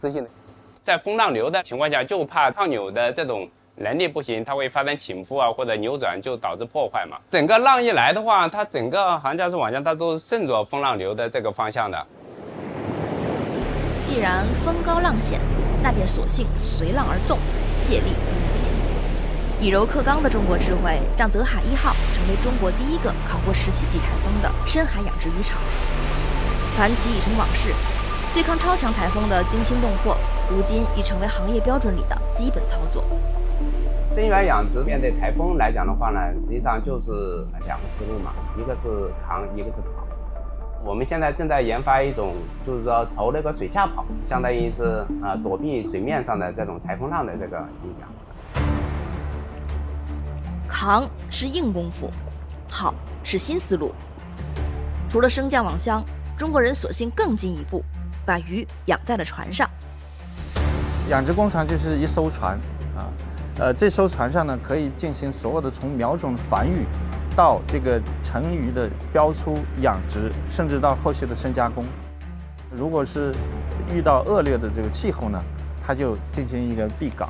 自信的。在风浪流的情况下，就怕抗扭的这种能力不行，它会发生倾覆啊或者扭转，就导致破坏嘛。整个浪一来的话，它整个航架式网箱它都是顺着风浪流的这个方向的。 既然风高浪险，那便索性随浪而动，卸力而行。以柔克刚的中国智慧，让德海1号成为中国第一个考过17级台风的深海养殖渔场。传奇已成往事，对抗超强台风的惊心动魄，如今已成为行业标准里的基本操作。 深远养殖面对台风来讲的话呢，实际上就是2个思路嘛，一个是扛，一个是跑。我们现在正在研发一种，就是说朝那个水下跑，相当于是躲避水面上的这种台风浪的这个影响。 扛是硬功夫，跑是新思路。除了升降网箱，中国人索性更进一步，把鱼养在了船上。 养殖工船就是一艘船啊，这艘船上呢可以进行所有的从苗种繁育到这个成鱼的标出、养殖，甚至到后续的深加工。如果是遇到恶劣的这个气候呢，它就进行一个闭港。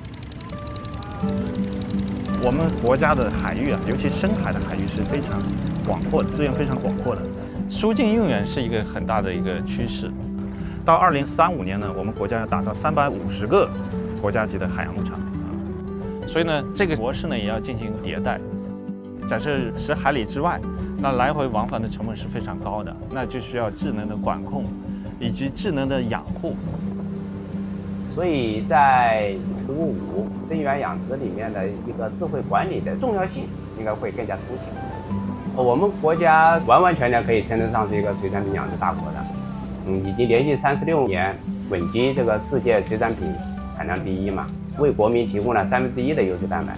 我们国家的海域啊，尤其深海的海域是非常广阔的，资源非常广阔的，疏浚用远是一个很大的一个趋势。到2035年呢，我们国家要打造350个国家级的海洋牧场所以呢，这个模式呢也要进行迭代。假设10海里之外，那来回往返的成本是非常高的，那就需要智能的管控以及智能的养护。 所以在15.5深远养殖里面的一个智慧管理的重要性应该会更加凸显。我们国家完完全全可以称得上是一个水产品养殖大国的，已经连续36年稳居这个世界水产品产量第1嘛，为国民提供了1/3的优质蛋白。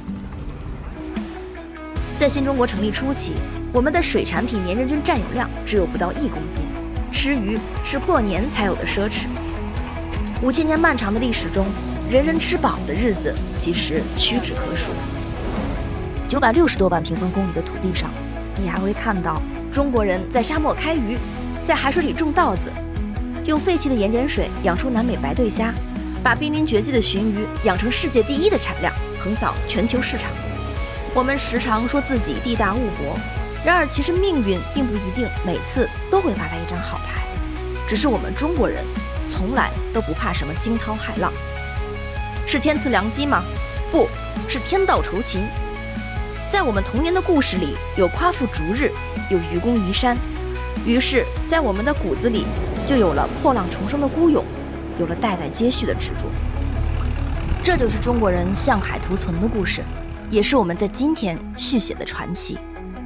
在新中国成立初期，我们的水产品年人均占有量只有不到1公斤，吃鱼是过年才有的奢侈。5000年漫长的历史中，人人吃饱的日子其实屈指可数。960多万平方公里的土地上，你还会看到中国人在沙漠开鱼，在海水里种稻子，用废弃的盐碱水养出南美白对虾，把濒临绝迹的鲟鱼养成世界第1的产量，横扫全球市场。我们时常说自己地大物博，然而其实命运并不一定每次都会发来一张好牌，只是我们中国人从来都不怕什么惊涛骇浪。是天赐良机吗？不是天道酬勤。在我们童年的故事里，有夸父逐日，有愚公移山，于是在我们的骨子里就有了破浪重生的孤勇，有了代代接续的执着。这就是中国人向海图存的故事，也是我们在今天续写的传奇。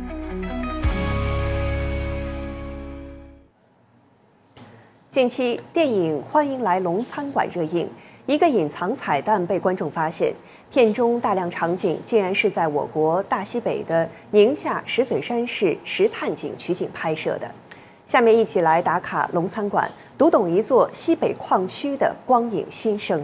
近期，电影《欢迎来龙餐馆》热映，一个隐藏彩蛋被观众发现，片中大量场景竟然是在我国大西北的宁夏石嘴山市石炭井取景拍摄的。下面一起来打卡龙餐馆，读懂一座西北矿区的光影新生。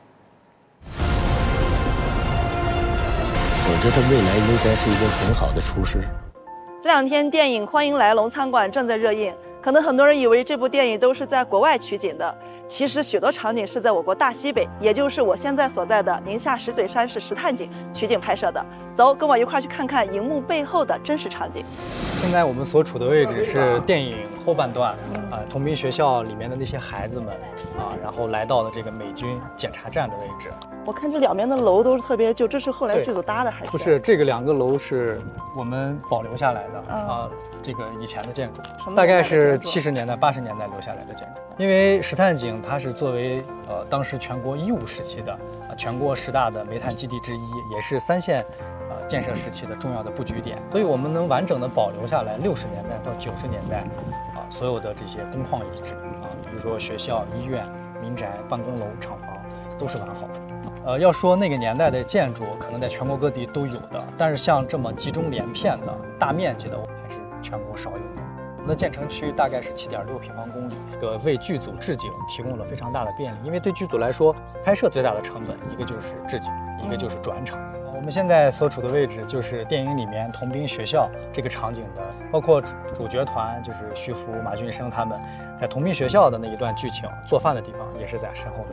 我觉得未来应该是一个很好的厨师。 这2天电影《欢迎来龙餐馆》正在热映，可能很多人以为这部电影都是在国外取景的，其实许多场景是在我国大西北，也就是我现在所在的宁夏石嘴山市石炭井取景拍摄的。走，跟我一块去看看荧幕背后的真实场景。 现在我们所处的位置是电影后半段，童兵学校里面的那些孩子们然后来到了这个美军检查站的位置。 我看这两边的楼都是特别旧，这是后来剧组搭的还是？ 不是，这个2个楼是我们保留下来的这个以前的建筑，大概是70年代、80年代留下来的建筑。因为石炭井它是作为当时全国义务时期的全国10大的煤炭基地之一，也是3线建设时期的重要的布局点，所以我们能完整的保留下来60年代到90年代所有的这些工矿遗址比如说学校、医院、民宅、办公楼、厂房都是完好的。要说那个年代的建筑，可能在全国各地都有的，但是像这么集中连片的大面积的，还是全国少有的。我们的建成区大概是7.6平方公里，为剧组置景提供了非常大的便利。因为对剧组来说，拍摄最大的成本，一个就是置景，一个就是转场。我们现在所处的位置就是电影里面童兵学校这个场景的，包括主角团就是徐福、马俊生他们在童兵学校的那一段剧情做饭的地方，也是在身后的。